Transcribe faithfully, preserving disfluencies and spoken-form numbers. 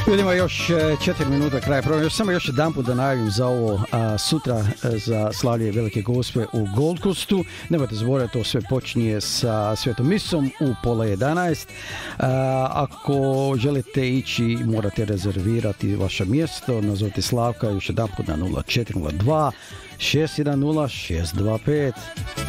Ljudima još četiri minuta kraja programa. Još samo još jedan put da najavim za ovo a, sutra a, za slavlje Velike Gospe u Gold Coastu. Nemojte zaboraviti, to sve počinje sa Svetom misom u pola jedanaest. A, ako želite ići, morate rezervirati vaše mjesto. Nazovite Slavka još jedan put na nula četiri nula dva šest jedan nula šest dva pet.